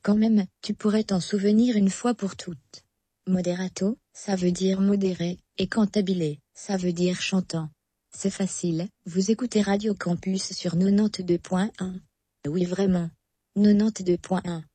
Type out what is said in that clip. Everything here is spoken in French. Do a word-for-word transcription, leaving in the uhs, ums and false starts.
Quand même, tu pourrais t'en souvenir une fois pour toutes. Moderato, ça veut dire modéré, et cantabile, ça veut dire chantant. C'est facile, vous écoutez Radio Campus sur quatre-vingt-deux point un. Oui vraiment. quatre-vingt-deux point un.